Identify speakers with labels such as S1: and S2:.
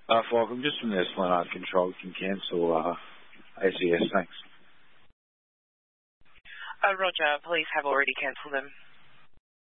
S1: Welcome. Just from the Esplanade Control, can cancel ACS, thanks.
S2: Roger, police have already cancelled them.